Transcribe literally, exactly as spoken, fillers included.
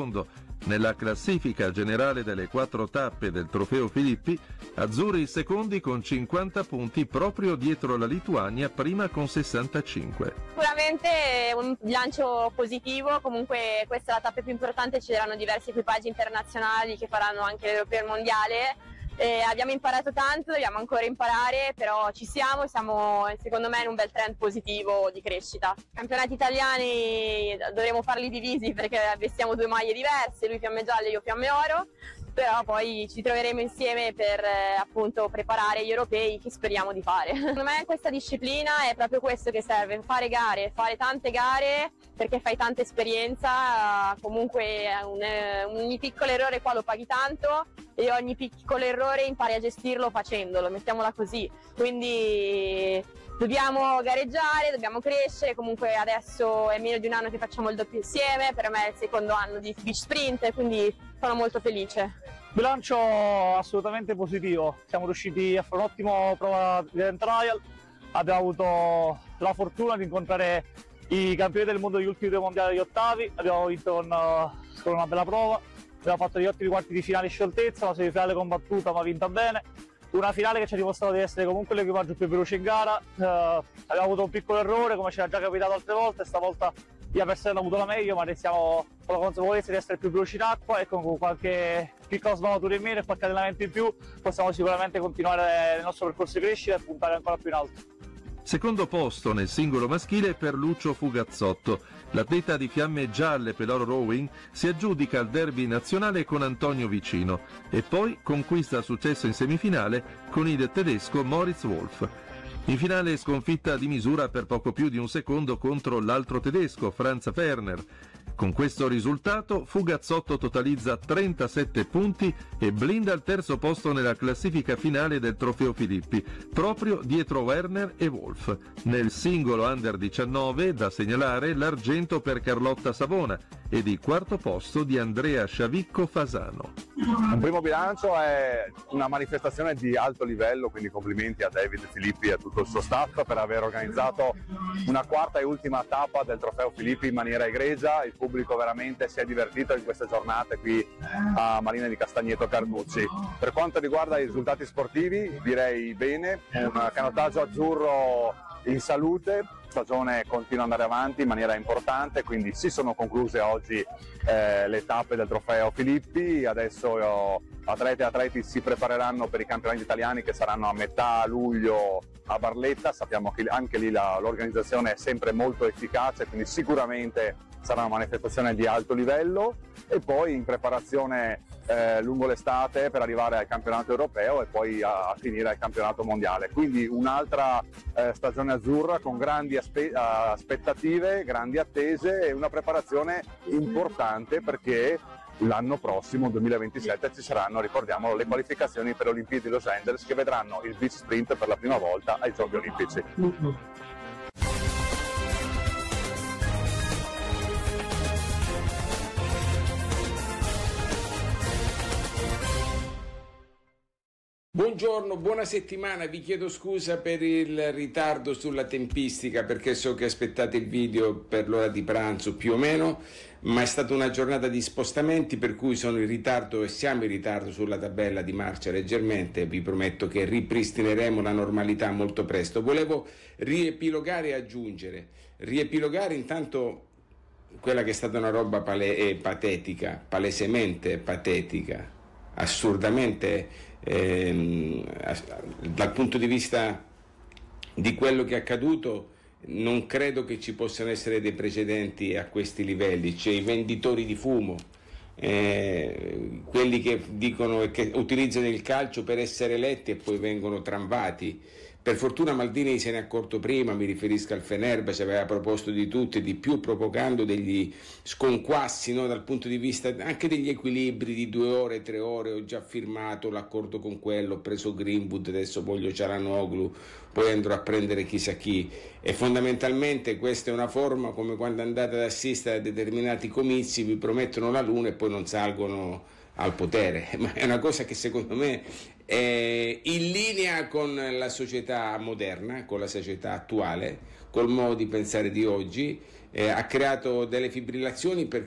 secondo. Nella classifica generale delle quattro tappe del Trofeo Filippi, azzurri secondi con cinquanta punti proprio dietro la Lituania, prima con sessantacinque. Sicuramente un bilancio positivo, comunque questa è la tappa più importante, ci saranno diversi equipaggi internazionali che faranno anche l'Europeo e il Mondiale. Eh, abbiamo imparato tanto, dobbiamo ancora imparare, però ci siamo, siamo secondo me in un bel trend positivo di crescita. Campionati italiani dovremo farli divisi perché vestiamo due maglie diverse, lui fiamme gialle, io fiamme oro, però poi ci troveremo insieme per eh, appunto preparare gli europei che speriamo di fare. Secondo me questa disciplina è proprio questo che serve, fare gare, fare tante gare perché fai tanta esperienza, comunque un, ogni piccolo errore qua lo paghi tanto e ogni piccolo errore impari a gestirlo facendolo, mettiamola così. Quindi dobbiamo gareggiare, dobbiamo crescere, comunque adesso è meno di un anno che facciamo il doppio insieme, per me è il secondo anno di beach sprint, quindi sono molto felice. Bilancio assolutamente positivo, siamo riusciti a fare un ottimo prova di time trial, abbiamo avuto la fortuna di incontrare i campioni del mondo degli ultimi due mondiali agli ottavi, abbiamo vinto con, con una bella prova, abbiamo fatto gli ottimi quarti di finale in scioltezza, una semifinale combattuta ma vinta bene, una finale che ci ha dimostrato di essere comunque l'equipaggio più veloce in gara, eh, abbiamo avuto un piccolo errore come ci era già capitato altre volte, stavolta io per sé hanno avuto la meglio, ma restiamo con la consapevolezza di essere più veloci in acqua e con qualche piccola sbavatura in meno e qualche allenamento in più possiamo sicuramente continuare nel nostro percorso di crescita e puntare ancora più in alto. Secondo posto nel singolo maschile per Lucio Fugazzotto. L'atleta di fiamme gialle per l'oro rowing si aggiudica il derby nazionale con Antonio Vicino e poi conquista successo in semifinale con il tedesco Moritz Wolf. In finale sconfitta di misura per poco più di un secondo contro l'altro tedesco, Franz Ferner. Con questo risultato Fugazzotto totalizza trentasette punti e blinda al terzo posto nella classifica finale del Trofeo Filippi, proprio dietro Werner e Wolf. Nel singolo under diciannove, da segnalare, l'argento per Carlotta Savona ed il quarto posto di Andrea Sciavicco Fasano. Un primo bilancio è una manifestazione di alto livello, quindi complimenti a David Filippi e a tutto il suo staff per aver organizzato una quarta e ultima tappa del Trofeo Filippi in maniera egregia. Il pubblico veramente si è divertito in queste giornate qui a Marina di Castagneto Carducci. Per quanto riguarda i risultati sportivi, direi bene, un canottaggio azzurro in salute, stagione continua ad andare avanti in maniera importante, quindi si sono concluse oggi eh, le tappe del Trofeo Filippi, adesso io, atlete e atleti si prepareranno per i campionati italiani che saranno a metà luglio a Barletta. Sappiamo che anche lì la, l'organizzazione è sempre molto efficace, quindi sicuramente sarà una manifestazione di alto livello, e poi in preparazione eh, lungo l'estate per arrivare al campionato europeo e poi a, a finire al campionato mondiale. Quindi un'altra eh, stagione azzurra con grandi aspe- aspettative, grandi attese e una preparazione importante, perché l'anno prossimo, duemilaventisette, ci saranno, ricordiamolo, le qualificazioni per le Olimpiadi di Los Angeles, che vedranno il beach sprint per la prima volta ai Giochi Olimpici. Buongiorno, buona settimana, vi chiedo scusa per il ritardo sulla tempistica perché so che aspettate il video per l'ora di pranzo più o meno, ma è stata una giornata di spostamenti per cui sono in ritardo e siamo in ritardo sulla tabella di marcia leggermente. Vi prometto che ripristineremo la normalità molto presto. Volevo riepilogare e aggiungere, riepilogare intanto quella che è stata una roba pale- eh, patetica, palesemente patetica, assurdamente ehm, dal punto di vista di quello che è accaduto. Non credo che ci possano essere dei precedenti a questi livelli, cioè i venditori di fumo, eh, quelli che dicono che utilizzano il calcio per essere eletti e poi vengono tramvati. Per fortuna Maldini se ne è accorto prima, mi riferisco al Fenerbahce, aveva proposto di tutto e di più, provocando degli sconquassi, no, dal punto di vista anche degli equilibri di due ore, tre ore. Ho già firmato l'accordo con quello, ho preso Greenwood, adesso voglio Cialanoglu, poi andrò a prendere chissà chi. E fondamentalmente questa è una forma come quando andate ad assistere a determinati comizi, vi promettono la luna e poi non salgono al potere, ma è una cosa che secondo me è in linea con la società moderna, con la società attuale, col modo di pensare di oggi. Eh, ha creato delle fibrillazioni perché